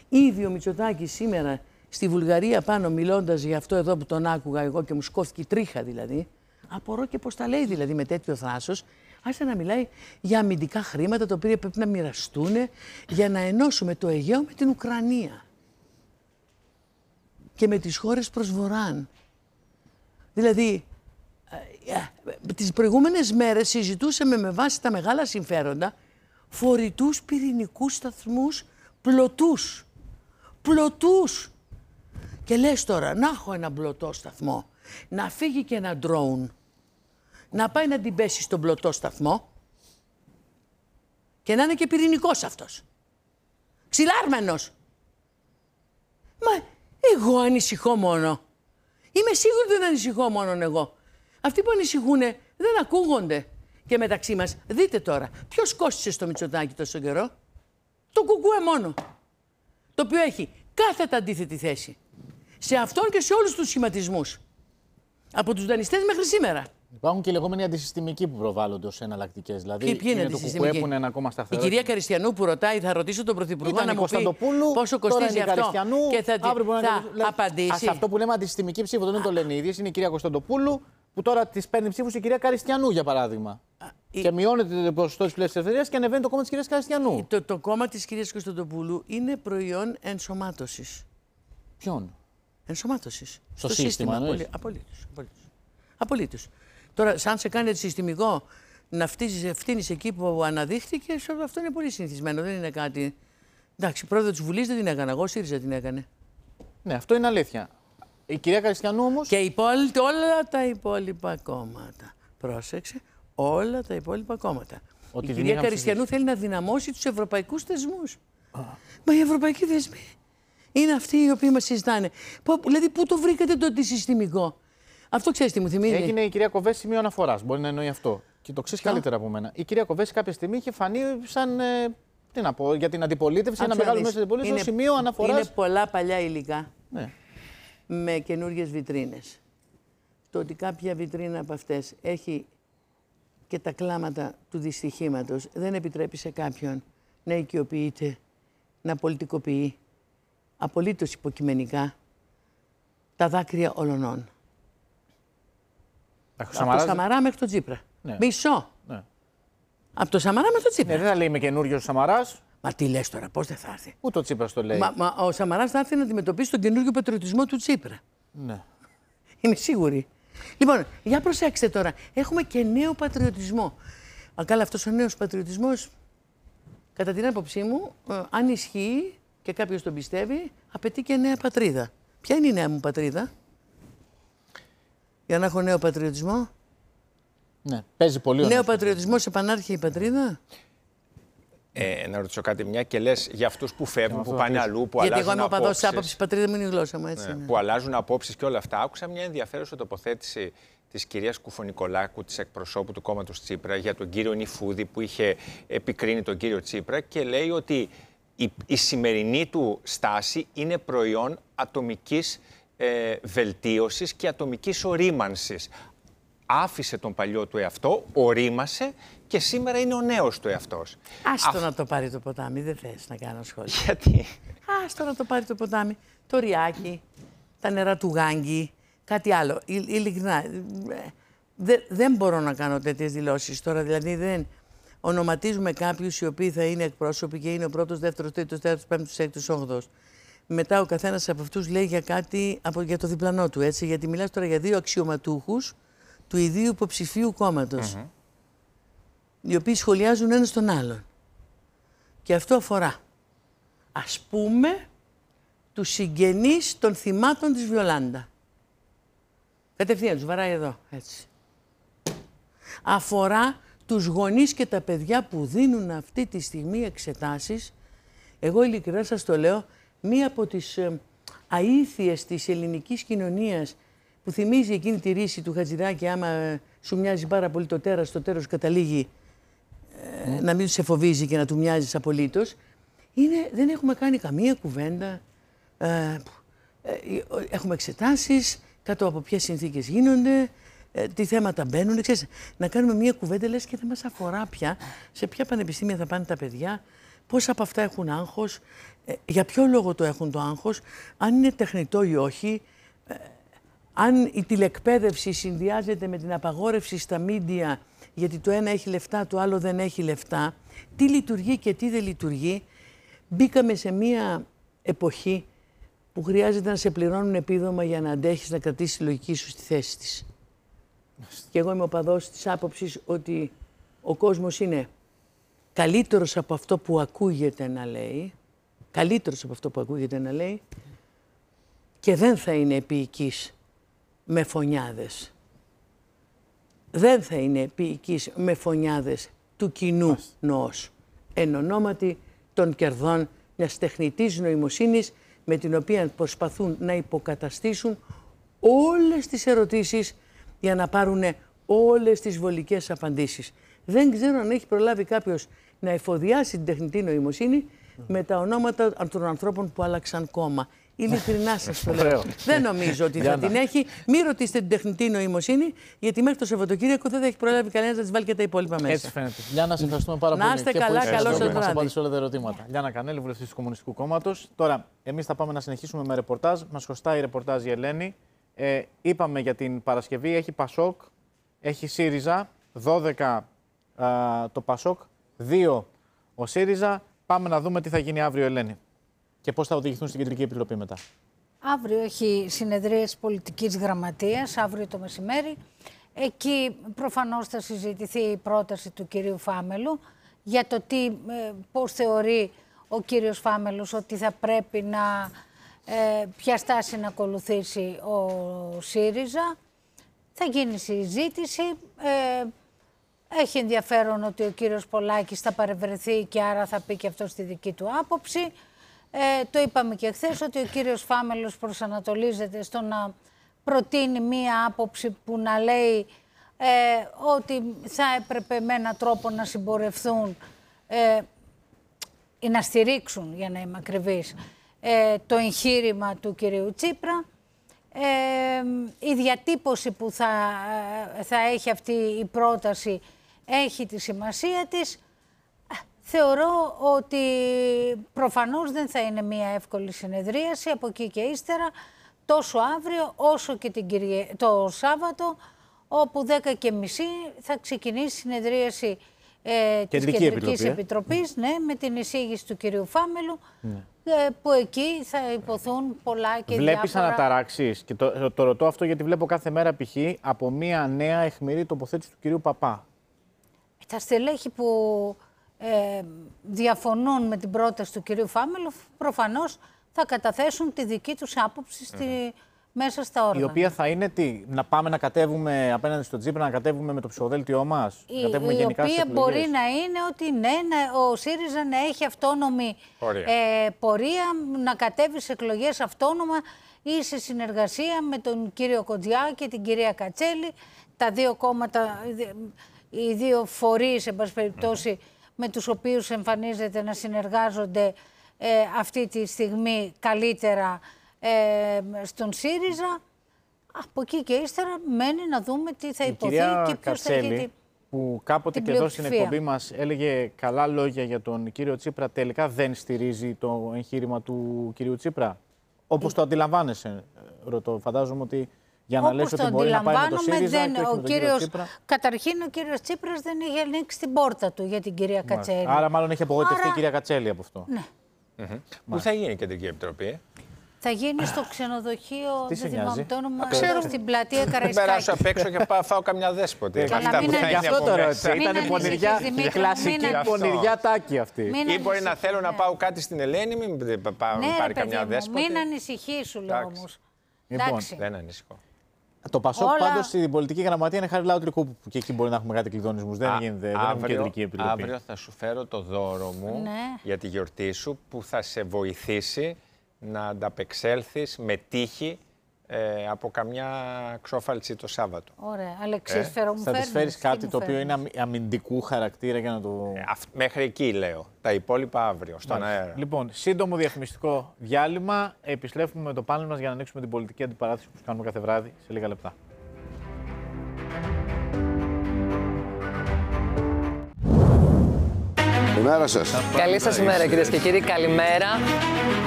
Ήδη ο Μητσοτάκης σήμερα στη Βουλγαρία πάνω μιλώντας για αυτό εδώ που τον άκουγα εγώ και μου σκόθηκε η τρίχα δηλαδή. Απορώ και πώς τα λέει δηλαδή με τέτοιο θράσος. Άρχισε να μιλάει για αμυντικά χρήματα τα οποία πρέπει να μοιραστούν για να ενώσουμε το Αιγαίο με την Ουκρανία και με τις χώρες προς βορράν. Δηλαδή, τις προηγούμενες μέρες συζητούσαμε με βάση τα μεγάλα συμφέροντα φορητούς πυρηνικούς σταθμούς πλωτούς. Πλωτούς! Και λες τώρα, να έχω ένα πλωτό σταθμό, να φύγει και ένα ντρόουν, να πάει να την πέσει στον πλωτό σταθμό και να είναι και πυρηνικός αυτός. Ξυλάρμενος. Μα εγώ ανησυχώ μόνο. Είμαι σίγουρη ότι δεν ανησυχώ μόνο εγώ. Αυτοί που ανησυχούν δεν ακούγονται. Και μεταξύ μας, δείτε τώρα, ποιος κόστισε στο Μητσοτάκη τόσο καιρό? Το Κουκουέ μόνο. Το οποίο έχει κάθετα αντίθετη θέση. Σε αυτόν και σε όλους τους σχηματισμούς. Από τους δανειστές μέχρι σήμερα. Υπάρχουν και οι λεγόμενοι αντισυστημικοί που προβάλλονται ως εναλλακτικές. Δηλαδή, ποιοι είναι το Κουκουέ που είναι ένα κόμμα σταθερό. Η κυρία Καριστιανού που ρωτάει, θα ρωτήσω τον Πρωθυπουργό να μου πει πόσο κοστίζει αυτό. Και θα απαντήσει. Αυτό που λέμε αντισυστημική ψήφο δεν το λένε οι ίδιες. Είναι η κυρία Κωνσταντοπούλου που τώρα της παίρνει ψήφους η κυρία Καριστιανού, για παράδειγμα. Και μειώνεται το ποσοστό της πλεύσης ελευθερίας και ανεβαίνει το κόμμα της κυρίας Καριστιανού. Το κόμμα της κυρίας Κωνσταντοπούλου είναι προϊόν ενσωμάτωσης. Ποιον? Ενσωμάτωσης. Στο σύστημα. Απολύτως. Τώρα, σαν σε κάνει συστημικό να φτύνεις εκεί που αναδείχθηκε, αυτό είναι πολύ συνηθισμένο. Δεν είναι κάτι. Εντάξει, πρόεδρο της Βουλής δεν την έκανα. Εγώ, ΣΥΡΙΖΑ την έκανε. Ναι, αυτό είναι αλήθεια. Η κυρία Καριστιανού όμως. Και όλα τα υπόλοιπα κόμματα. Πρόσεξε, όλα τα υπόλοιπα κόμματα. Η κυρία Καριστιανού θέλει να δυναμώσει τους ευρωπαϊκούς θεσμούς. Μα οι ευρωπαϊκοί θεσμοί είναι αυτοί οι οποίοι μας συζητάνε. Δηλαδή, πού το βρήκατε το αντισυστημικό? Αυτό ξέρεις τι μου θυμίζει? Έγινε η κυρία Κοβέση σημείο αναφοράς. Μπορεί να εννοεί αυτό. Και το ξέρεις καλύτερα από μένα. Η κυρία Κοβέση κάποια στιγμή είχε φανεί σαν. Τι να πω, για την αντιπολίτευση, ένα μεγάλο μέσο αντιπολίτευση, ως σημείο αναφοράς. Είναι πολλά παλιά υλικά. Ναι. Με καινούριες βιτρίνες. Το ότι κάποια βιτρίνα από αυτές έχει και τα κλάματα του δυστυχήματος δεν επιτρέπει σε κάποιον να οικειοποιείται, να πολιτικοποιεί απολύτως υποκειμενικά τα δάκρυα ολονών. Από το Σαμαρά μέχρι τον Τσίπρα. Ναι. Μισό. Ναι. Από το Σαμαρά μέχρι τον Τσίπρα. Ναι, δεν θα λέει είμαι καινούριος ο Σαμαράς. Μα τι λες τώρα, πώς δεν θα έρθει? Ούτε ο Τσίπρας το λέει. Μα ο Σαμαράς θα έρθει να αντιμετωπίσει τον καινούργιο πατριωτισμό του Τσίπρα. Ναι. Είμαι σίγουρη. Λοιπόν, για προσέξτε τώρα. Έχουμε και νέο πατριωτισμό. Καλά, αυτός ο νέος πατριωτισμός, κατά την άποψή μου, αν ισχύει και κάποιος τον πιστεύει, απαιτεί και νέα πατρίδα. Ποια είναι η νέα μου πατρίδα? Για να έχω νέο πατριωτισμό. Ναι, παίζει πολύ. Νέο πατριωτισμό, επανάρχει η πατρίδα. Να ρωτήσω κάτι, μια και λες για αυτούς που φεύγουν, που πάνε αλλού, που γιατί αλλάζουν εγώ είμαι ο παδός της απόψεις. άποψης, η πατρίδα μου είναι η γλώσσα μου, έτσι. Ναι, ναι. που αλλάζουν απόψεις και όλα αυτά. Άκουσα μια ενδιαφέρουσα τοποθέτηση της κυρίας Κουφωνικολάκου, της εκπροσώπου του κόμματος Τσίπρα, για τον κύριο Νιφούδη που είχε επικρίνει τον κύριο Τσίπρα και λέει ότι η σημερινή του στάση είναι προϊόν ατομικής βελτίωσης και ατομικής ορίμανσης. Άφησε τον παλιό του εαυτό, ορίμασε και σήμερα είναι ο νέος του εαυτός. Άστο να το πάρει το ποτάμι, δεν θες να κάνω σχόλια. Γιατί? Άστο να το πάρει το ποτάμι. Το ριάκι, τα νερά του Γάγκη, κάτι άλλο. Ειλικρινά, δεν μπορώ να κάνω τέτοιες δηλώσεις τώρα. Δηλαδή δεν ονοματίζουμε κάποιους οι οποίοι θα είναι εκπρόσωποι και είναι ο πρώτος, δεύτερος, τρίτος, τέταρτος, πέμπτος, έκτος, όγδοος. Μετά ο καθένας από αυτούς λέει για κάτι, για το διπλανό του, έτσι. Γιατί μιλάς τώρα για δύο αξιωματούχους του ιδίου υποψηφίου κόμματος. Οι οποίοι σχολιάζουν ένας τον άλλον. Και αυτό αφορά, ας πούμε, τους συγγενείς των θυμάτων της Βιολάντα. Κατευθείαν τους βαράει εδώ, έτσι. Αφορά τους γονείς και τα παιδιά που δίνουν αυτή τη στιγμή εξετάσεις. Εγώ ειλικρινά σας το λέω, μία από τις αήθειες της ελληνικής κοινωνίας που θυμίζει εκείνη τη ρίση του Χατζηδάκη, άμα σου μοιάζει πάρα πολύ το τέρας, το τέλος καταλήγει να μην σε φοβίζει και να του μοιάζεις απολύτως, είναι δεν έχουμε κάνει καμία κουβέντα, έχουμε εξετάσεις, κάτω από ποιες συνθήκες γίνονται, τι θέματα μπαίνουν, ξέρεις, να κάνουμε μια κουβέντα λες και δεν μας αφορά πια σε ποια πανεπιστήμια θα πάνε τα παιδιά, πόσα από αυτά έχουν άγχος, για ποιο λόγο το έχουν το άγχος, αν είναι τεχνητό ή όχι, αν η τηλεκπαίδευση συνδυάζεται με την απαγόρευση στα μίντια, γιατί το ένα έχει λεφτά, το άλλο δεν έχει λεφτά, τι λειτουργεί και τι δεν λειτουργεί. Μπήκαμε σε μία εποχή που χρειάζεται να σε πληρώνουν επίδομα για να αντέχεις να κρατήσεις τη λογική σου στη θέση της. Και εγώ είμαι οπαδός της άποψης ότι ο κόσμος είναι καλύτερος από αυτό που ακούγεται να λέει, και δεν θα είναι επίοικης με φωνιάδες. Δεν θα είναι επίοικης με φωνιάδες του κοινού νοός, εν ονόματι των κερδών μιας τεχνητής νοημοσύνης με την οποία προσπαθούν να υποκαταστήσουν όλες τις ερωτήσεις για να πάρουν όλες τις βολικές απαντήσεις. Δεν ξέρω αν έχει προλάβει κάποιος να εφοδιάσει την τεχνητή νοημοσύνη με τα ονόματα των ανθρώπων που άλλαξαν κόμμα. Ειλικρινά σας το λέω. Δεν νομίζω ότι θα την έχει. Μην ρωτήσετε την τεχνητή νοημοσύνη, γιατί μέχρι το Σαββατοκύριακο δεν θα έχει προλάβει κανένας να τις βάλει και τα υπόλοιπα μέσα. Έτσι φαίνεται. Γιάννα, σε ευχαριστούμε πάρα πολύ. Να είστε καλά, καλό σας βράδυ. Απάντησε όλα τα ερωτήματα. Γιάννα Κανέλη, βουλευτής του Κομμουνιστικού Κόμματος. Τώρα, εμείς θα πάμε να συνεχίσουμε με ρεπορτάζ. Μας χρωστάει ρεπορτάζ η Ελένη. Είπαμε για την Παρασκευή, έχει Πασόκ, έχει ΣΥΡΙΖΑ, 12 το Πασόκ, 2 ο ΣΥΡΙΖΑ. Πάμε να δούμε τι θα γίνει αύριο, Ελένη. Και πώς θα οδηγηθούν στην Κεντρική Επιτροπή μετά. Αύριο έχει συνεδρίες πολιτικής γραμματείας, αύριο το μεσημέρι. Εκεί προφανώς θα συζητηθεί η πρόταση του κυρίου Φάμελου για το πώς θεωρεί ο κύριος Φάμελος ότι θα πρέπει να ποια στάση να ακολουθήσει ο ΣΥΡΙΖΑ. Θα γίνει συζήτηση. Έχει ενδιαφέρον ότι ο κύριος Πολάκης θα παρευρεθεί και άρα θα πει και αυτό στη δική του άποψη. Το είπαμε και χθες ότι ο κύριος Φάμελος προσανατολίζεται στο να προτείνει μία άποψη που να λέει ότι θα έπρεπε με έναν τρόπο να συμπορευθούν ή να στηρίξουν, για να είμαι ακριβής, το εγχείρημα του κυρίου Τσίπρα. Η διατύπωση που θα έχει αυτή η πρόταση έχει τη σημασία της. Θεωρώ ότι προφανώς δεν θα είναι μια εύκολη συνεδρίαση από εκεί και ύστερα, τόσο αύριο όσο και το Σάββατο, όπου 10:30 θα ξεκινήσει η συνεδρίαση της Κεντρικής Επιτροπής, ναι, με την εισήγηση του κυρίου Φάμελου, που εκεί θα υποθούν πολλά και διάφορα. Βλέπεις αναταράξεις, και το ρωτώ αυτό γιατί βλέπω κάθε μέρα π.χ. από μια νέα αιχμηρή τοποθέτηση του κυρίου Παπά. Τα στελέχη που διαφωνούν με την πρόταση του κυρίου Φάμελου προφανώς θα καταθέσουν τη δική τους άποψη μέσα στα όργανα. Η οποία θα είναι τι, να πάμε να κατέβουμε απέναντι στον Τσίπρα, να κατέβουμε με το ψηφοδέλτιό μας, να κατέβουμε γενικά στις εκλογές. Η οποία μπορεί να είναι ότι ναι, ο ΣΥΡΙΖΑ να έχει αυτόνομη πορεία, να κατέβει σε εκλογές αυτόνομα ή σε συνεργασία με τον κύριο Κοντζιά και την κυρία Κατσέλη, τα δύο κόμματα, οι δύο φορείς, εν πάση περιπτώσει, με τους οποίους εμφανίζεται να συνεργάζονται αυτή τη στιγμή καλύτερα στον ΣΥΡΙΖΑ. Από εκεί και ύστερα μένει να δούμε τι θα υποθεί και ποιος θα έχει που κάποτε και εδώ στην εκπομπή μας έλεγε καλά λόγια για τον κύριο Τσίπρα, τελικά δεν στηρίζει το εγχείρημα του κυρίου Τσίπρα. Όπως το αντιλαμβάνεσαι, ρωτώ. Φαντάζομαι ότι για να λες ότι μπορεί να πάει με το ΣΥΡΙΖΑ και όχι με τον κύριο Τσίπρα. Καταρχήν ο κύριος Τσίπρας δεν είχε ανοίξει την πόρτα του για την κυρία Κατσέλη. Άρα μάλλον έχει απογοητευτεί η κυρία Κατσέλη από αυτό. Ναι. Πού θα γίνει η Κεντρική Επιτροπή? Θα γίνει στο ξενοδοχείο, δεν θυμάμαι το όνομα, στην πλατεία Καραϊσκάκη. Θα περάσω απ' έξω και φάω καμιά δέσποτη. Αυτά που θα είναι από μέσα. Ήταν πονηριά, κλασική πονηριά τάκη αυτή. Ή μπορεί να θέλω να πάω κάτι στην Ελένη, μην πάρει καμιά δέσποτη. Μην ανησυχείς, σου λέω όμως. Δεν ανησυχώ. Το Πασόκ πάντως στην πολιτική γραμματεία είναι Χαριλάου Τρικούπου, που και εκεί μπορεί να έχουμε κάτι κλειδονισμούς. Δεν γίνεται. Δεν έχουμε Κεντρική Επιτροπή. Αύριο θα σου φέρω το δώρο μου για τη γιορτή σου που θα σε βοηθήσει να ανταπεξέλθεις με τύχη από καμιά ξόφαλτση το Σάββατο. Ωραία. Αλεξής, θα της φέρεις κάτι το οποίο είναι αμυντικού χαρακτήρα για να το... Μέχρι εκεί λέω. Τα υπόλοιπα αύριο, στον αέρα. Λοιπόν, σύντομο διαφημιστικό διάλειμμα. Επιστρέφουμε με το πάνελ μας για να ανοίξουμε την πολιτική αντιπαράθεση που κάνουμε κάθε βράδυ σε λίγα λεπτά. Καλημέρα σας. Καλή σας ημέρα, κυρίες και κύριοι. Καλημέρα.